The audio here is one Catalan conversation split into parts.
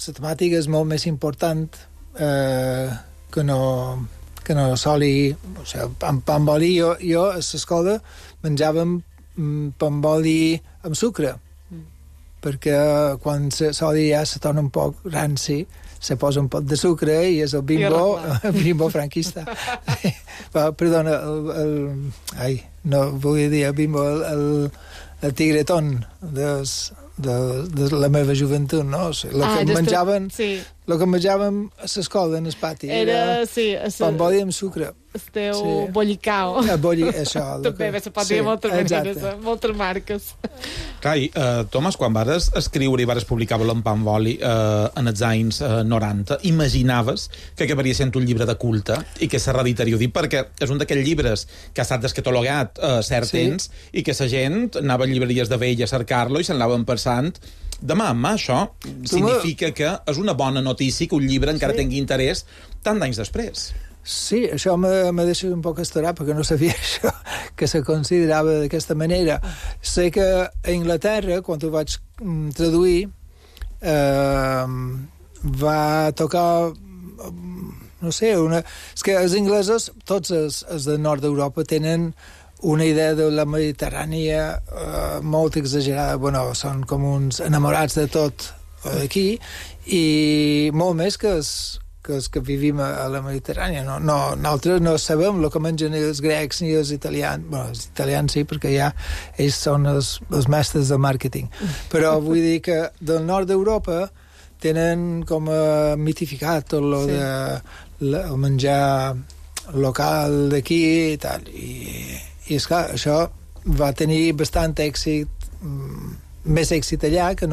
la temàtica és molt més important que no soli... O sigui, pa amb oli, jo a l'escola menjàvem pa amb oli amb sucre, perquè quan l'oli ja se torna un poc ranci, se posa un pot de sucre i és el bimbo franquista. Perdona, no volia dir el bimbo, el tigretón de la meva joventut, no? O sigui, el que menjàvem a l'escola, en el pati, era pa amb oli amb sucre. El teu bollicao. Això. També se pot dir moltes maneres, moltes marques. Clar, Tomàs, quan vas escriure i vas publicar Volem pa amb oli en els anys 90, imaginaves que acabaria sent un llibre de culte i que se reeditaria? Ho dic perquè és un d'aquells llibres que ha estat descatalogat cert temps i que la gent anava a llibreries de vell a cercar-lo i se'n anaven pensant demà en mà. Això significa que és una bona notícia que un llibre encara tingui interès tant d'anys després. Sí, això me deixa un poc estorar perquè no sabia això, que se considerava d'aquesta manera. Sé que a Anglaterra, quan ho vaig traduir, va tocar, no sé, és que els inglesos, tots els del nord d'Europa, tenen una idea de la Mediterrània molt exagerada. Bueno, són com uns enamorats de tot aquí, i molt més que els que vivim a la Mediterrània. Nosaltres no sabem el que mengen ni els grecs ni els italians. Bueno, els italians sí, perquè ja ells són els mestres del màrqueting. Però vull dir que del nord d'Europa tenen com mitificat tot el menjar local d'aquí i tal. I esclar, això va tenir bastant èxit, més èxit allà que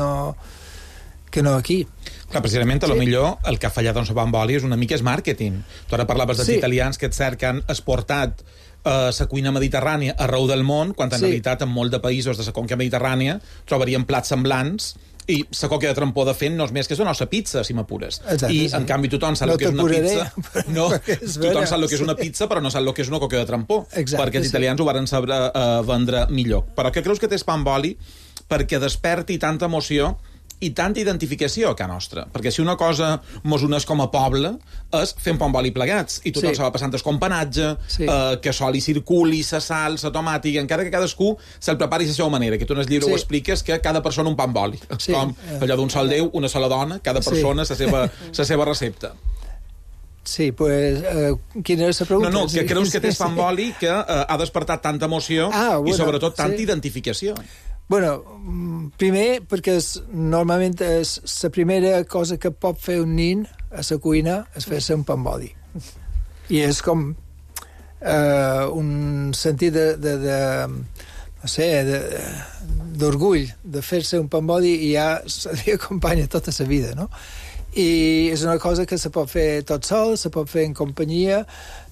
no aquí. Clar, precisament, a lo millor el que ha fallat en pa amb oli és una mica és màrqueting. Tu ara parlaves dels italians que et cerquen exportat la cuina mediterrània arreu del món, quan en realitat en molts de països de la conca mediterrània trobarien plats semblants i la coca de trampó de fent no és més que és una pizza, si m'apures. I, en canvi, tothom sap el que és una pizza. No, tothom sap el que és una pizza, però no sap el que és una coca de trampó. Perquè els italians ho varen saber vendre millor. Però què creus que té pa amb oli perquè desperti tanta emoció i tanta identificació a casa nostra? Perquè si una cosa mos uneix com a poble és fer un pa amb oli plegats, i tothom se va passant el companatge, que l'oli circuli, la sal, la tomàtica, encara que cadascú se'l prepari a la seva manera, que tu en el llibre ho expliques, que cada persona un pa amb oli. És com allò d'un sol Déu, una sola dona, cada persona la seva recepta. Sí, pues, quina és la pregunta? No, que creus que tens pa amb oli que ha despertat tanta emoció i sobretot tanta identificació. Bueno, primer, perquè normalment és la primera cosa que pot fer un nin a la cuina és fer-se un pa amb oli. I és com un sentit no sé, d'orgull de fer-se un pa amb oli i ja se li acompanya tota la vida, no? I és una cosa que se pot fer tot sol, se pot fer en companyia,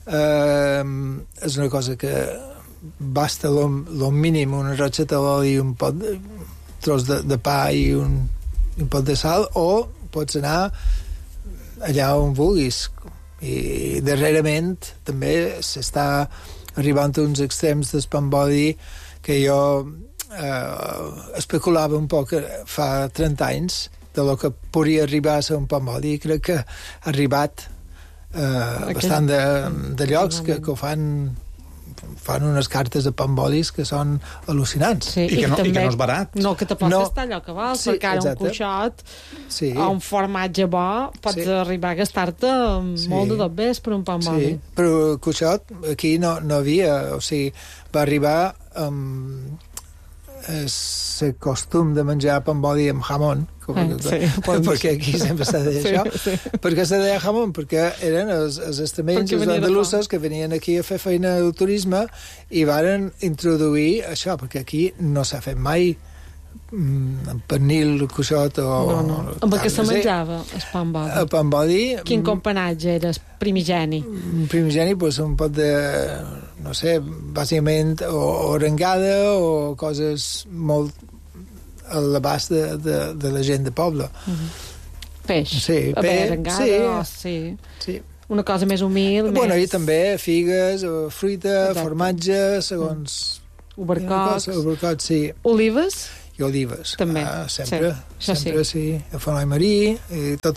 és una cosa que basta lo mínim, una rotxeta d'oli i un tros de pa i un pot de sal, o pots anar allà on vulguis. I darrerament també s'està arribant a uns extrems del pa amb oli que jo especulava un poc fa 30 anys de lo que podria arribar a ser un pa amb oli, i crec que ha arribat bastant de llocs que ho fan unes cartes de pa amb olis que són al·lucinants. Sí, I que no és barat. No, que te pots gastar allò que vols, perquè ara un cuixot o un formatge bo pots arribar a gastar-te molt de dobbers per un pa amb oli. Sí, però el cuixot aquí no havia, o sigui, va arribar amb el costum de menjar pa amb oli amb jamón, perquè aquí sempre s'ha de dir això. Perquè s'ha de dir jamón, perquè eren els estamells, els andalusos que venien aquí a fer feina del turisme i varen introduir això, perquè aquí no s'ha fet mai pernil, cuixot o... No. Amb què se menjava el pa amb oli? El pa amb oli... Quin companatge era primigeni? Primigeni, doncs un pot de, no sé, bàsicament o arengada o coses molt a l'abast de la gent de poble. Peix? Sí, arengada, sí. Una cosa més humil. Bueno, i també figues, fruita, formatge, segons... Ubercocs. Ubercocs, sí. Olives? I i olives. També. Sempre, sí. El fonoi marí i tot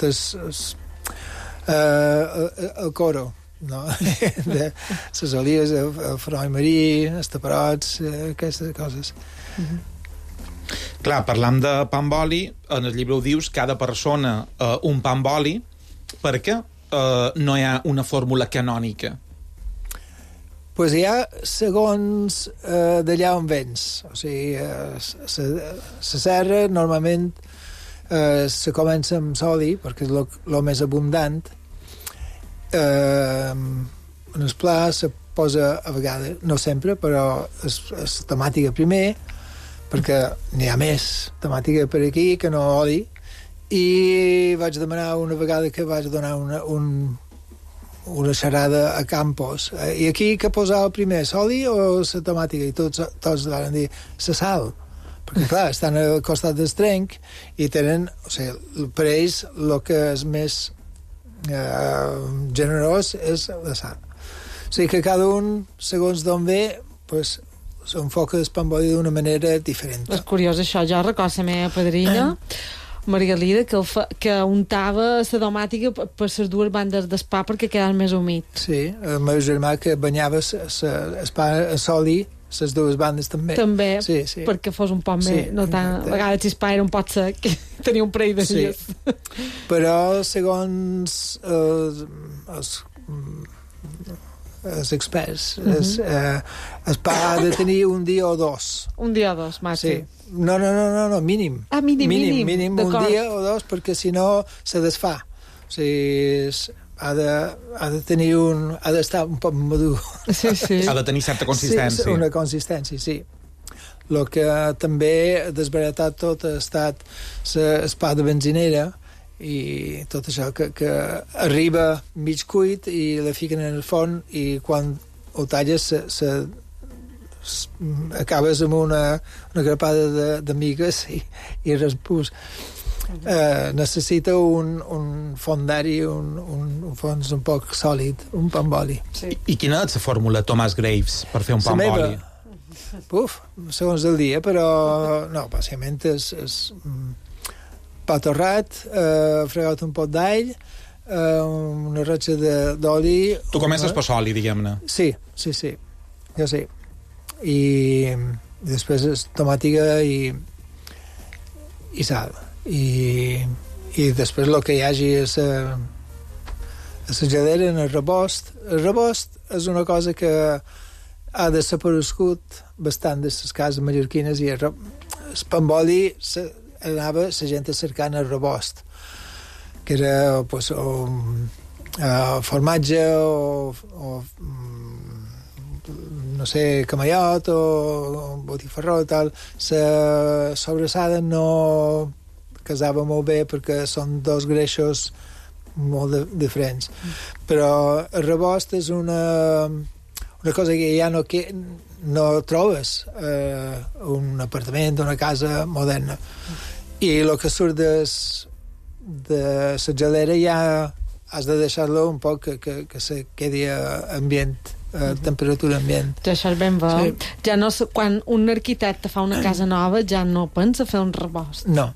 el coro, no? De les olives, el fonoi marí, els taperots, aquestes coses. Clar, parlant de pa amb oli, en el llibre ho dius, cada persona un pa amb oli, perquè no hi ha una fórmula canònica. Pues hi ha segons d'allà on vens. O sigui, la serra normalment se comença amb soli, perquè és el més abundant. En el pla se posa a vegades, no sempre, però és temàtica primer, perquè n'hi ha més temàtica per aquí que no oli, i vaig demanar una vegada que vaig donar una xerrada a Campos. I aquí què posava primer, soli o la temàtica? I tots van dir la sal. Perquè, clar, estan al costat del trenc i tenen, o sigui, per ells el que és més generós és la sal. O sigui que cada un, segons d'on ve, pues, s'enfoca el pa amb oli d'una manera diferent. És curiós això. Jo recordo la meva padrina, Margalida, que untava la domàtica per les dues bandes del pa perquè quedava més humit. Sí, el meu germà que banyava el pa a soli, les dues bandes també. També, sí. perquè fos un poc més... No tant, a vegades si el pa era un poc sec, tenia un parell de dies. Sí. Però, segons els experts, el pa ha de tenir un dia o dos. Un dia o dos, màxim. Sí. No, mínim. Ah, mínim. Un dia o dos, perquè si no se desfà. O sigui, ha de tenir ha d'estar un poc madur. Sí. Ha de tenir certa consistència. Sí, una consistència, sí. El que també ha desbaratat tot ha estat el pa de benzinera i tot això que arriba mig cuit i la fiquen en el forn i quan ho talles acabes amb una grapada de migues i raspús. Necessita un fondari, un fons un poc sòlid, un pa amb oli. Sí. I quina és la fórmula Tomàs Graves per fer un pa amb oli? Segons el dia, però no, bàsicament és pa torrat, fregat un pot d'all, una ratxa d'oli... Tu comences per soli, diguem-ne. Sí, jo sí. I després és tomàtica i sal. I després el que hi hagi és a la gelera en el rebost. El rebost és una cosa que ha desaparegut bastant de les cases mallorquines i el pa amb oli anava la gent cercant el rebost, que era pues, formatge o no sé, camallot o botifarró i tal. La sobrassada no casava molt bé perquè són dos greixos molt diferents. Però el rebost és una cosa que ja no trobes un apartament, una casa moderna. I el que surt de la gelera ja has de deixar-lo un poc que se quedi a ambient, a temperatura ambient. Això és ben bo. Sí. Ja no, quan un arquitecte fa una casa nova ja no pensa fer un rebost. No.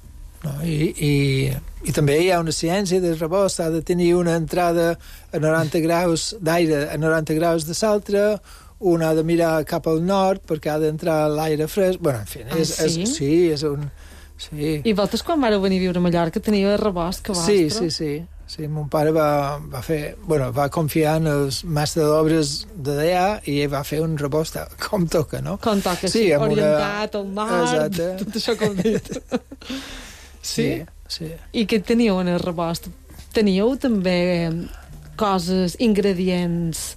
I també hi ha una ciència del rebost. Ha de tenir una entrada a 90 graus d'aire, a 90 graus de l'altre, un ha de mirar cap al nord perquè ha d'entrar l'aire fresc. Bueno, en fi, és un... Sí. I vosaltres quan vareu venir a viure a Mallorca teniu el rebost que vostre? Sí, mon pare va fer... Bueno, va confiar en els mestres d'obres d'allà i ell va fer un rebost com toca, no? Com toca, sí, orientat al nord, exacte. Tot això que heu dit. Sí. I què teníeu en el rebost? Teníeu també coses, ingredients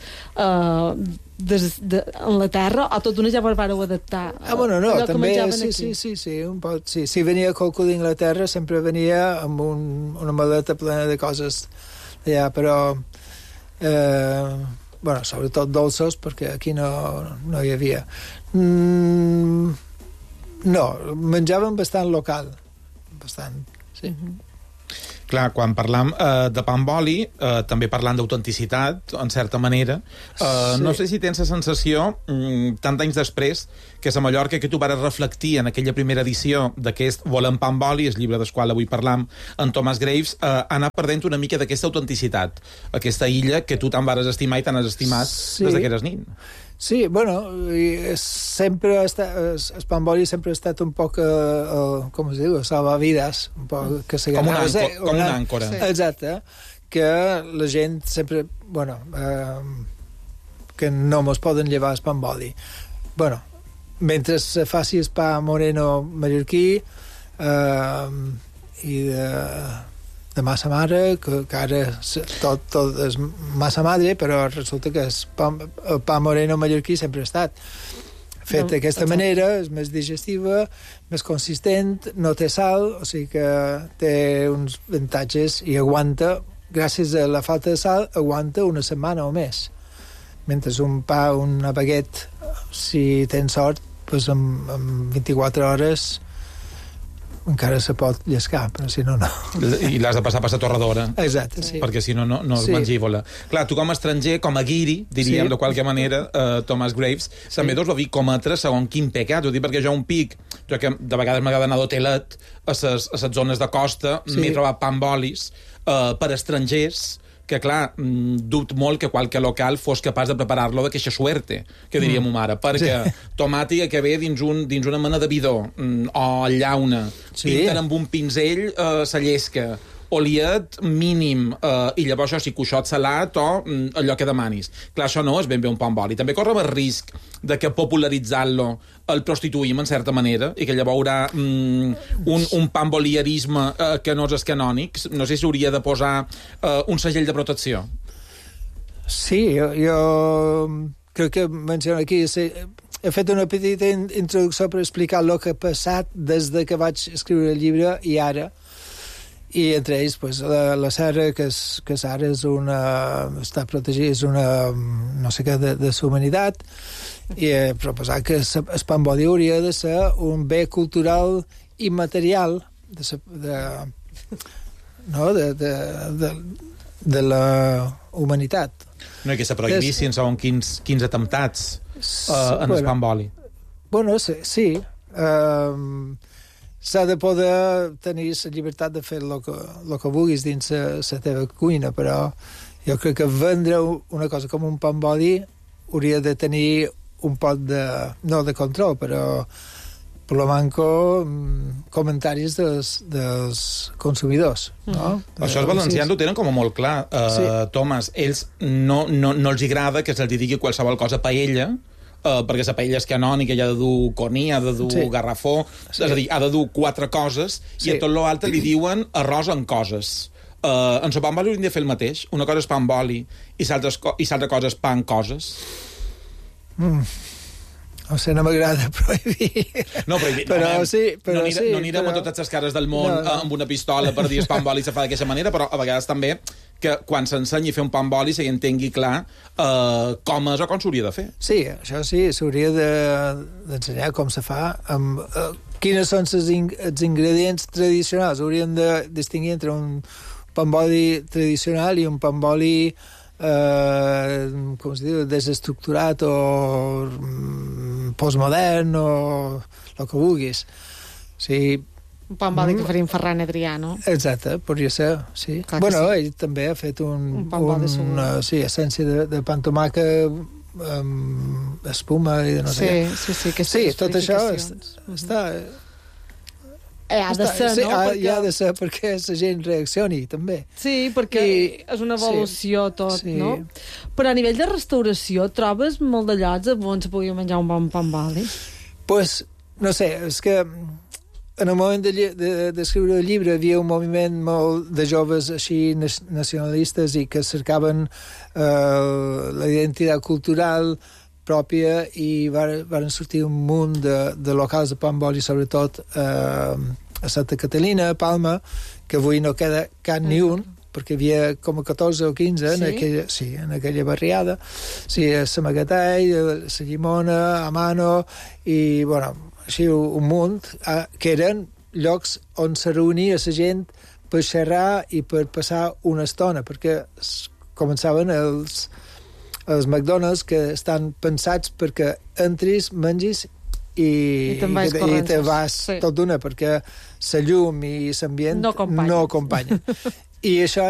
en la terra o tot una ja vos vareu adaptar? Bueno, no, també, sí, un pot, sí. Si venia qualcú d'Inglaterra sempre venia amb una maleta plena de coses d'allà, però bueno, sobretot dolços, perquè aquí no hi havia. No, menjaven bastant local, bastant, sí. Clar, quan parlam de pa amb oli, també parlant d'autenticitat, en certa manera, no sé si tens la sensació, tant anys després, que a Mallorca, que tu vares reflectir en aquella primera edició d'aquest Volem pa amb oli, el llibre del qual avui parlam, en Thomas Graves, ha anat perdent una mica d'aquesta autenticitat, aquesta illa que tu tant vares estimar i tant has estimat des que eres nin. Sí, bueno, sempre el pa amb oli sempre ha estat un poc, com es diu, salvavides, un poc que com una àncora. Sí. Exacte, que la gent sempre, bueno, que no mos poden llevar el pa amb oli. Bueno, mentre se faci el pa moreno mallorquí i de massa mare, que ara tot és massa madre, però resulta que el pa moreno mallorquí sempre ha estat fet d'aquesta manera, és més digestiva, més consistent, no té sal, o sigui que té uns avantatges i aguanta, gràcies a la falta de sal, aguanta una setmana o més. Mentre un pa, una baguette, si tens sort, doncs en 24 hores encara se pot llescar, però si no, no. I l'has de passar per la torradora. Exacte, sí. Perquè si no, no es mangívola. Clar, tu com a estranger, com a guiri, diríem de qualque manera, Thomas Graves, també dos lo vi cometre segon quin pecat. Ho dic perquè jo un pic, jo que de vegades m'agrada anar d'hotelet a les zones de costa, m'he trobat pa amb olis per estrangers, que, clar, dubto molt que qualque local fos capaç de preparar-lo de queixa suerte, que diria ma mare, perquè tomàtica que ve dins una mena de bidó, o llauna, pinten amb un pinzell sa llesca, oliet mínim, i llavors això sí, cuixot salat o allò que demanis. Clar, això no és ben bé un pa amb oli. També corre el risc de que popularitzant-lo el prostituïm en certa manera i que llavors haurà un pa amb olierisme que no és canònic. No sé si hauria de posar un segell de protecció. Sí, jo crec que menciono aquí... He fet una petita introducció per explicar el que ha passat des que vaig escriure el llibre i ara. I entre ells, pues, la serra, que ara és està protegida, és una no sé què de la humanitat, i he proposat que el pa amb oli hauria de ser un bé cultural immaterial de la humanitat. No, i que se prohibissin segons quins atemptats en el pa amb oli. Bueno, sí. S'ha de poder tenir la llibertat de fer el que vulguis dins la teva cuina, però jo crec que vendre una cosa com un pa amb oli hauria de tenir un poc no de control, però per lo manco comentaris dels consumidors, no? Això els valencians ho tenen com molt clar, Thomas. Ells no els agrada que se'ls digui qualsevol cosa paella, perquè la paella és canònica, i ha de dur coní, ha de dur garrafó, és a dir, ha de dur 4 coses, i a tot l'altre li diuen arròs amb coses. En el pa amb oli hauríem de fer el mateix. Una cosa és pa amb oli i l'altra cosa és pa amb coses. No sé, no m'agrada prohibir. No, prohibir. Però no anirem a totes les cares del món amb una pistola per dir el pa amb oli se fa d'aquesta manera, però a vegades també que quan s'ensenyi a fer un pa amb oli se entengui clar com és o com s'hauria de fer. Sí, això sí, s'hauria d'ensenyar com se fa, quines són els ingredients tradicionals. Hauríem de distingir entre un pa amb oli tradicional i un pa amb oli com es diu, desestructurat o postmodern o el que vulguis. Sí. Un pa amb oli que faria Ferran Adrià, no? Exacte, podria ser, sí. Clar bueno, sí. Ell també ha fet un pa amb oli una essència de pa amb tomàca amb espuma i de no sé què. Sí, tot això està... Ha de ser, no? Perquè... ha de ser perquè la gent reaccioni, també. Sí, perquè és una evolució tot, no? Però a nivell de restauració, trobes molt de llocs on se pugui menjar un bon pa amb oli? Pues, no sé, és que en el moment d'escriure el llibre havia un moviment molt de joves així nacionalistes i que cercaven la identitat cultural pròpia i van sortir un munt de locals de pa amb oli, sobretot a Santa Catalina, a Palma, que avui no queda cap ni un, perquè hi havia com a 14 o 15 en aquella barriada. Sí, a Samagatell, a la Llimona, a Mano, i, bueno, així un munt, que eren llocs on se reunia la gent per xerrar i per passar una estona, perquè començaven els McDonald's que estan pensats perquè entris, mengis i te vas tot d'una, perquè la llum i l'ambient no acompanyen. I això